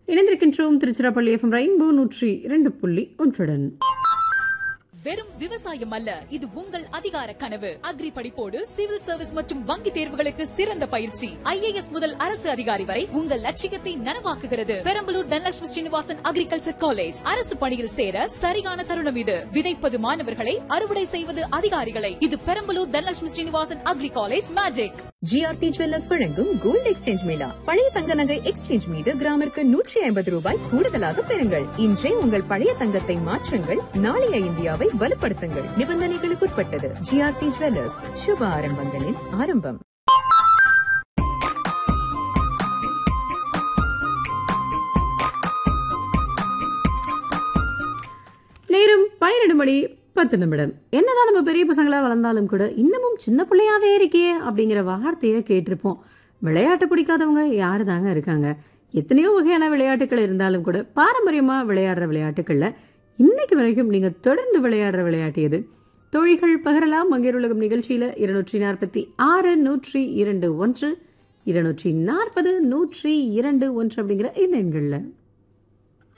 இணைந்திருக்கின்றோம் Tiruchirappalli FM rainbow 102.1. வெறும் விவசாயம் அல்ல, இது உங்கள் அதிகார கனவு. அக்ரி படிப்போடு சிவில் சர்வீஸ் மற்றும் வங்கி தேர்வுகளுக்கு சிறந்த பயிற்சி. IAS முதல் அரசு அதிகாரி வரை உங்கள் லட்சியத்தை நனவாக்குகிறது. Perambalur Dhanalakshmi Srinivasan agriculture college. அரசு பணியில் சேர சரியான தருணம் இது. விதைப்பது மாணவர்களை, அறுவடை செய்வது அதிகாரிகளை. இது Perambalur Dhanalakshmi Srinivasan agri college magic. GRT jewellers வழங்கும் கோல்டு எக்ஸ்சேஞ்ச் மேளா. பழைய தங்க நகை எக்ஸ்சேஞ்ச் மீது கிராமிற்கு 150 ரூபாய் கூடுதலாக பெறுங்கள். இன்றே உங்கள் பழைய தங்கத்தை மாற்றுங்கள், நாளைய இந்தியாவை வலுப்படுத்துங்கள். நிபந்தனைகளுக்குட்பட்டது. GRT ஜுவல்லர்ஸ், சுப ஆரம்பங்களின் ஆரம்பம். நேரம் 12:10. என்னதான் நம்ம பெரிய பசங்களா வளர்ந்தாலும் கூட இன்னமும் சின்ன பிள்ளையாவே இருக்கே அப்படிங்கிற வார்த்தையை கேட்டிருப்போம். விளையாட்டு பிடிக்காதவங்க யாரு தாங்க இருக்காங்க? எத்தனையோ வகையான விளையாட்டுகள் இருந்தாலும் கூட பாரம்பரியமா விளையாடுற விளையாட்டுகள்ல இன்னைக்கு வரைக்கும் நீங்க தொடர்ந்து விளையாடுற விளையாட்டு எது? தோழிகள் பகரலாம் மங்கையர் உலகம் நிகழ்ச்சியில 246 102 1 240 102 1 அப்படிங்கிற இந்த எண்கள்ல.